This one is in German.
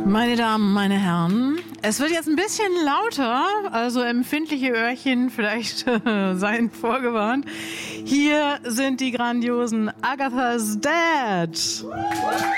Meine Damen, meine Herren, es wird jetzt ein bisschen lauter, also empfindliche Öhrchen vielleicht seien vorgewarnt. Hier sind die grandiosen Agatha's Dad.